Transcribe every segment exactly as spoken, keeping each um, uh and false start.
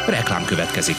Reklám következik.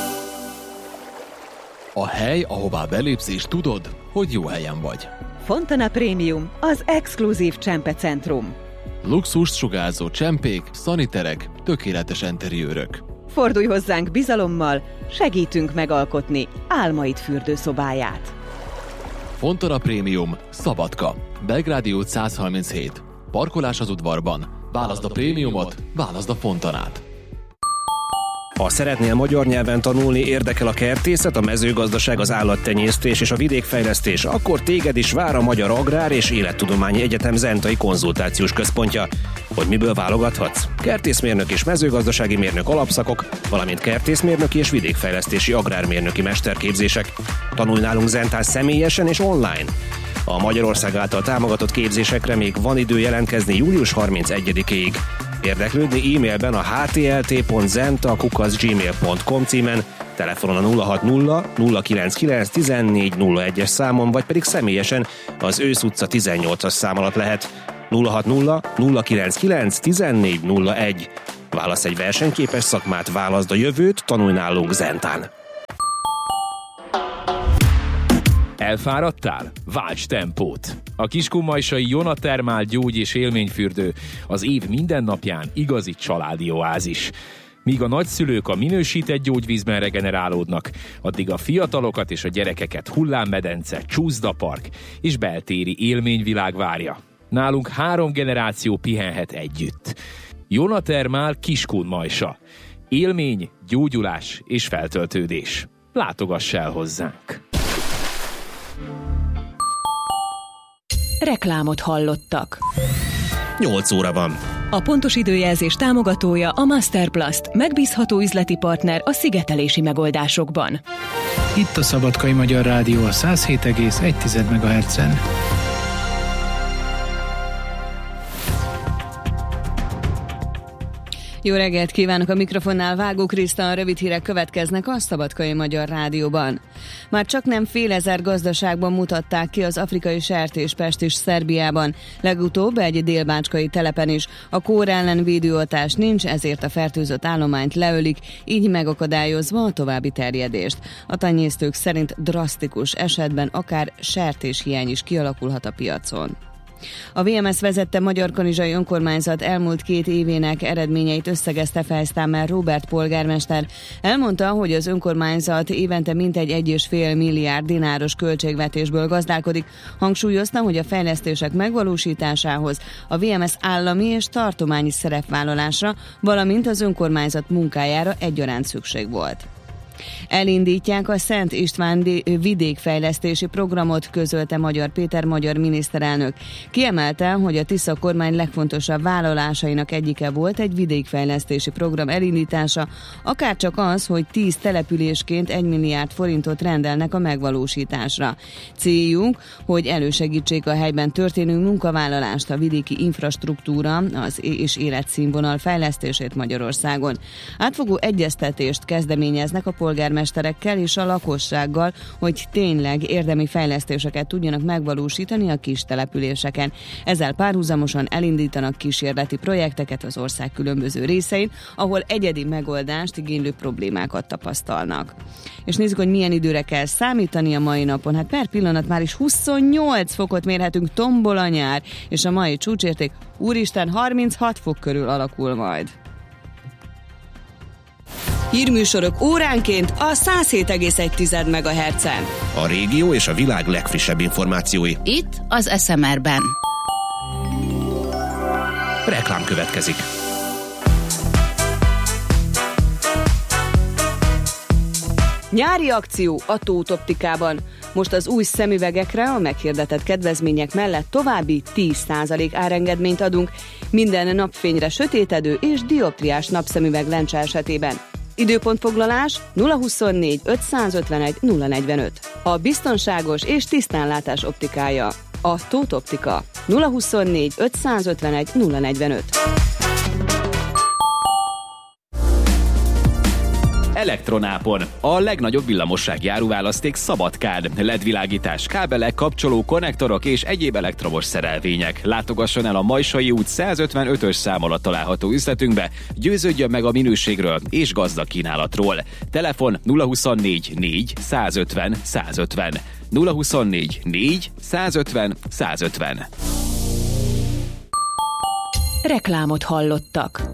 A hely, ahová belépsz és tudod, hogy jó helyen vagy. Fontana Premium, az exkluzív csempecentrum. Luxust sugárzó csempék, szaniterek, tökéletes enteriőrök. Fordulj hozzánk bizalommal, segítünk megalkotni álmaid fürdőszobáját. Fontana Premium, Szabadka, Belgrádi út száz harminchét. Parkolás az udvarban. Válaszd a prémiumot, válaszd a Fontanát. Ha szeretnél magyar nyelven tanulni, érdekel a kertészet, a mezőgazdaság, az állattenyésztés és a vidékfejlesztés, akkor téged is vár a Magyar Agrár és Élettudományi Egyetem Zentai Konzultációs Központja. Hogy miből válogathatsz? Kertészmérnök és mezőgazdasági mérnök alapszakok, valamint kertészmérnöki és vidékfejlesztési agrármérnöki mesterképzések. Tanulj nálunk Zentán személyesen és online. A Magyarország által támogatott képzésekre még van idő jelentkezni július harmincegyedikéig. Érdeklődni e-mailben a htlt pont zenta kukac gmail pont com címen, telefonon a nulla hat nulla nulla kilenc kilenc tizennégy nulla egyes számon, vagy pedig személyesen az Ősz utca tizennyolcas szám alatt lehet. nulla hat nulla nulla kilenc kilenc tizennégy nulla egy. Válasz egy versenyképes szakmát, válaszd a jövőt, tanulj nálunk Zentán. Elfáradtál? Válts tempót! A kiskunmajsai Jona Termál gyógy- és élményfürdő az év minden napján igazi családi oázis. Míg a nagyszülők a minősített gyógyvízben regenerálódnak, addig a fiatalokat és a gyerekeket hullámmedence, csúszdapark és beltéri élményvilág várja. Nálunk három generáció pihenhet együtt. Jona Termál Kiskunmajsa. Élmény, gyógyulás és feltöltődés. Látogass el hozzánk! Reklámot hallottak. nyolc óra van. A pontos időjelzés támogatója a Masterplast, megbízható üzleti partner a szigetelési megoldásokban. Itt a Szabadkai Magyar Rádió a száz hét egész egy megahertzen. Jó reggelt kívánok, a mikrofonnál Vágó Kriszta, a rövid hírek következnek a Szabadkai Magyar Rádióban. Már csak nem fél ezer gazdaságban mutatták ki az afrikai sertéspest is Szerbiában. Legutóbb egy délbácskai telepen is. A kór ellen védőoltás nincs, ezért a fertőzött állományt leölik, így megakadályozva a további terjedést. A tenyésztők szerint drasztikus esetben akár sertéshiány is kialakulhat a piacon. A vé em es vezette Magyarkanizsai önkormányzat elmúlt két évének eredményeit összegezte Fejsztámmel Róbert polgármester. Elmondta, hogy az önkormányzat évente mintegy egy és fél milliárd dináros költségvetésből gazdálkodik. Hangsúlyozta, hogy a fejlesztések megvalósításához a vé em es állami és tartományi szerepvállalásra, valamint az önkormányzat munkájára egyaránt szükség volt. Elindítják a Szent István vidékfejlesztési programot, közölte Magyar Péter magyar miniszterelnök. Kiemelte, hogy a Tisza kormány legfontosabb vállalásainak egyike volt egy vidékfejlesztési program elindítása, akárcsak az, hogy tíz településként egy milliárd forintot rendelnek a megvalósításra. Céljunk, hogy elősegítsék a helyben történő munkavállalást, a vidéki infrastruktúra az és életszínvonal fejlesztését Magyarországon. Átfogó egyeztetést kezdeményeznek a polgármesterekkel és a lakossággal, hogy tényleg érdemi fejlesztéseket tudjanak megvalósítani a kis településeken. Ezzel párhuzamosan elindítanak kísérleti projekteket az ország különböző részein, ahol egyedi megoldást igénylő problémákat tapasztalnak. És nézzük, hogy milyen időre kell számítani a mai napon. Hát per pillanat már is huszonnyolc fokot mérhetünk, tombol a nyár, és a mai csúcsérték úristen harminchat fok körül alakul majd. Hírműsorok óránként a száz hét egész egy megahertzen. A régió és a világ legfrissebb információi. Itt az es em er-ben. Reklám következik. Nyári akció a Tóth Optikában. Most az új szemüvegekre a meghirdetett kedvezmények mellett további tíz százalék árengedményt adunk, minden napfényre sötétedő és dioptriás napszemüveg lencse esetében. Időpontfoglalás nulla huszonnégy ötszázötvenegy nulla negyvenöt. A biztonságos és tisztánlátás optikája. A Tóth Optika. nulla huszonnégy ötszázötvenegy nulla negyvenöt. Elektronápon. A legnagyobb villamossági áruválaszték Szabadkán. el é dé-világítás, kábelek, kapcsoló, konnektorok és egyéb elektromos szerelvények. Látogasson el a Majsai út százötvenötös szám alatt található üzletünkbe, győződjön meg a minőségről és gazdag kínálatról. Telefon nulla huszonnégy négy százötven százötven. nulla huszonnégy négy százötven százötven. Reklámot hallottak.